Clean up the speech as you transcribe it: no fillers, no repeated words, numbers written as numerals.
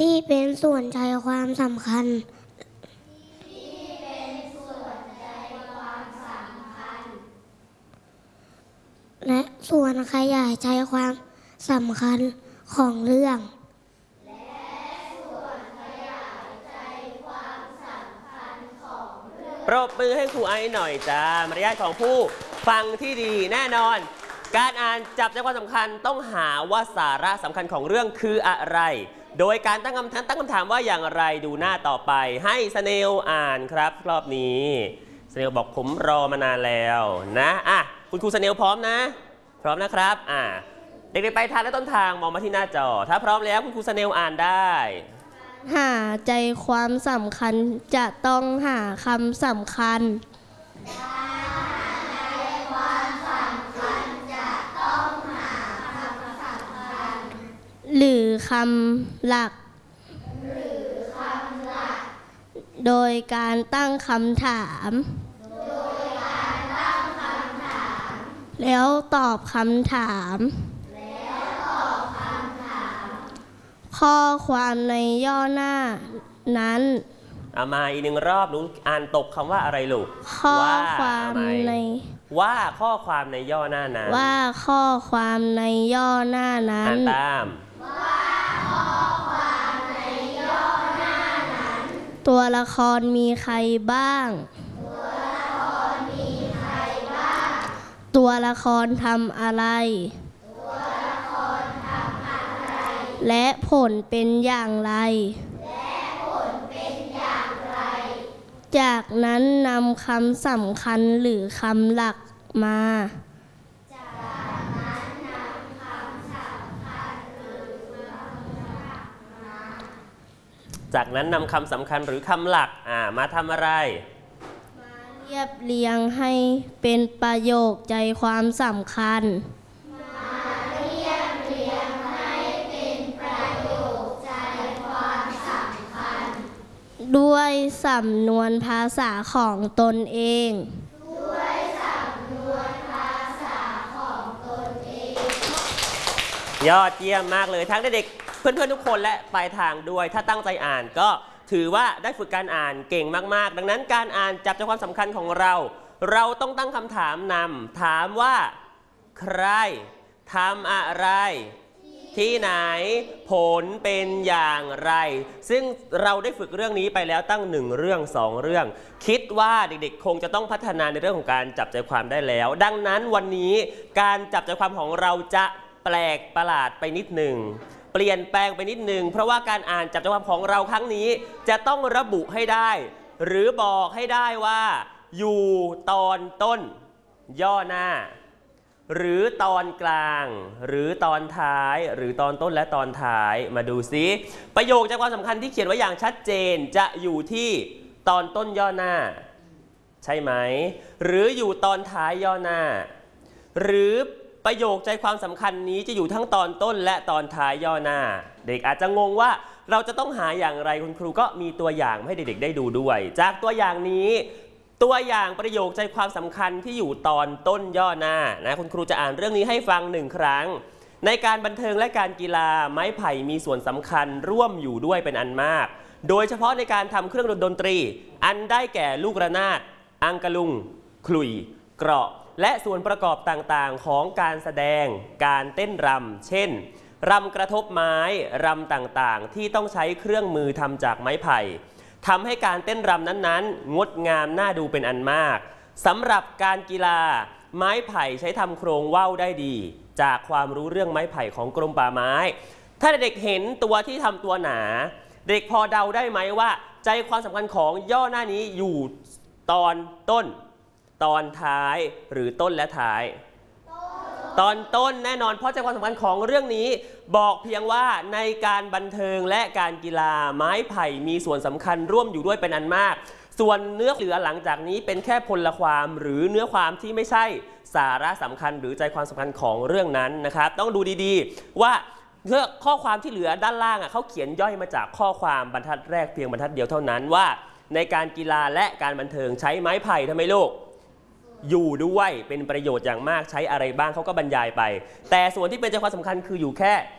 ที่เป็นส่วนใจความสำคัญและส่วนขยายใจความสำคัญของเรื่องปรบมือให้ครูไอหน่อยจ้ามารยาทของผู้ฟังที่ดีแน่นอนการอ่านจับใจความสำคัญต้องหาว่าสาระสำคัญของเรื่องคืออะไรโดยการตั้งคำถามว่าอย่างไรดูหน้าต่อไปให้สเนลอ่านครับรอบนี้สเนลบอกผมรอมานานแล้วนะคุณครูสเนลพร้อมนะพร้อมนะครับเด็กๆไปทางและต้นทางมองมาที่หน้าจอถ้าพร้อมแล้วคุณครูสเนลอ่านได้หาใจความสำคัญจะต้องหาคำสำคัญหรือคำหลักโดยการตั้งคำถามแล้วตอบคำถามข้อความในย่อหน้านั้นมาอีกหนึ่งรอบหนูอ่านตกคำว่าอะไรลูกข้อความในว่าข้อความในย่อหน้านั้นว่าข้อความในย่อหน้านั้นอ่านตามตัวละครมีใครบ้างตัวละครทำอะไรและผลเป็นอย่างไรจากนั้นนำคำสำคัญหรือคำหลักมาจากนั้นนำคำสำคัญหรือคำหลักมาทำอะไรมาเรียบเรียงให้เป็นประโยคใจความสำคัญด้วยสำนวนภาษาของตนเองยอดเยี่ยมมากเลยทั้งเด็กเพื่อนๆทุกคนและปลายทางด้วยถ้าตั้งใจอ่านก็ถือว่าได้ฝึกการอ่านเก่งมากๆดังนั้นการอ่านจับใจความสำคัญของเราต้องตั้งคำถามนำถามว่าใครทำอะไรที่ไหนผลเป็นอย่างไรซึ่งเราได้ฝึกเรื่องนี้ไปแล้วตั้ง1เรื่อง2เรื่องคิดว่าเด็กๆคงจะต้องพัฒนาในเรื่องของการจับใจความได้แล้วดังนั้นวันนี้การจับใจความของเราจะแปลกประหลาดไปนิดหนึ่งเปลี่ยนแปลงไปนิดหนึ่งเพราะว่าการอ่านจับใจความของเราครั้งนี้จะต้องระบุให้ได้หรือบอกให้ได้ว่าอยู่ตอนต้นย่อหน้าหรือตอนกลางหรือตอนท้ายหรือตอนต้นและตอนท้ายมาดูซิประโยคใจความสำคัญที่เขียนไว้อย่างชัดเจนจะอยู่ที่ตอนต้นย่อหน้าใช่ไหมหรืออยู่ตอนท้ายย่อหน้าหรือประโยคใจความสำคัญนี้จะอยู่ทั้งตอนต้นและตอนท้ายย่อหน้าเด็กอาจจะงงว่าเราจะต้องหาอย่างไรคุณครูก็มีตัวอย่างให้เด็กๆได้ดูด้วยจากตัวอย่างนี้ตัวอย่างประโยคใจความสำคัญที่อยู่ตอนต้นย่อหน้านะคุณครูจะอ่านเรื่องนี้ให้ฟัง1ครั้งในการบันเทิงและการกีฬาไม้ไผ่มีส่วนสำคัญร่วมอยู่ด้วยเป็นอันมากโดยเฉพาะในการทำเครื่องดนตรีอันได้แก่ลูกระนาดอังกะลุงขลุ่ยเกราะและส่วนประกอบต่างๆของการแสดงการเต้นรำเช่นรำกระทบไม้รำต่างๆที่ต้องใช้เครื่องมือทำจากไม้ไผ่ทำให้การเต้นรำนั้นๆงดงามน่าดูเป็นอันมากสำหรับการกีฬาไม้ไผ่ใช้ทำโครงว่าวได้ดีจากความรู้เรื่องไม้ไผ่ของกรมป่าไม้ถ้าเด็กเห็นตัวที่ทำตัวหนาเด็กพอเดาได้ไหมว่าใจความสำคัญของย่อหน้านี้อยู่ตอนต้นตอนท้ายหรือต้นและท้ายตอนต้นแน่นอนเพราะใจความสำคัญของเรื่องนี้บอกเพียงว่าในการบันเทิงและการกีฬาไม้ไผ่มีส่วนสำคัญร่วมอยู่ด้วยเป็นอันมากส่วนเนื้อเหลือหลังจากนี้เป็นแค่พลความหรือเนื้อความที่ไม่ใช่สาระสำคัญหรือใจความสำคัญของเรื่องนั้นนะครับต้องดูดีๆว่าข้อความที่เหลือด้านล่างเขาเขียนย่อยมาจากข้อความบรรทัดแรกเพียงบรรทัดเดียวเท่านั้นว่าในการกีฬาและการบันเทิงใช้ไม้ไผ่ทำไมลูกอยู่ด้วยเป็นประโยชน์อย่างมากใช้อะไรบ้างเขาก็บรรยายไปแต่ส่วนที่เป็นใจความสำคัญคืออยู่แค่